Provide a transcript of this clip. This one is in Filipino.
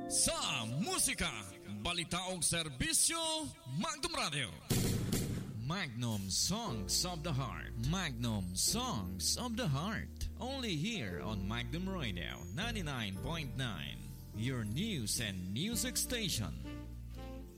Sa musika, balita o serbisyo, Magnum Radio. Magnum Songs of the Heart. Magnum Songs of the Heart. Only here on Magnum Radio 99.9. Your news and music station.